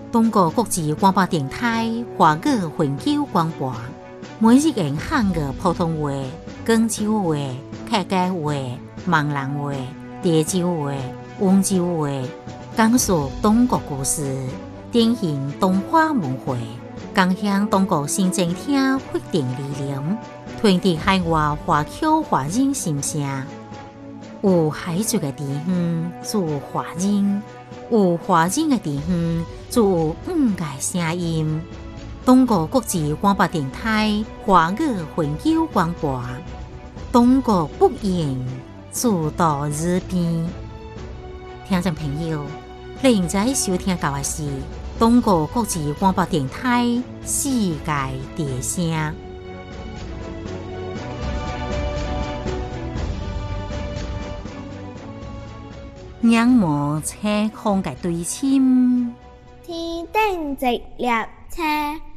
中国国际广播电台华语永久广播，每日用汉语普通话、广州话、客家话、闽南话、潮州话、温州话，讲述中国故事，展现中华文化，共享中国新政厅决定理念，传递海外华侨华人心声。有海族的地方，就有华人；有华人的地方，就有五个声音。中国国际广播电台华语永久广播，中国不言，自到日边。听众朋友，你现在收听到的是中国国际广播电台世界之声。仰望青空嘅對稱， 天頂直列車。